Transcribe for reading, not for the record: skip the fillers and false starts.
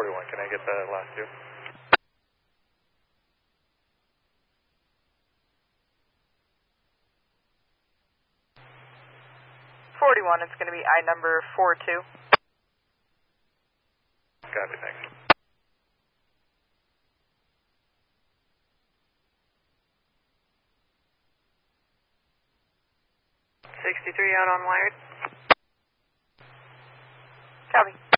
41, can I get the last two? 41, it's going to be I number 42. Copy, thanks. .63 out on wired. Copy.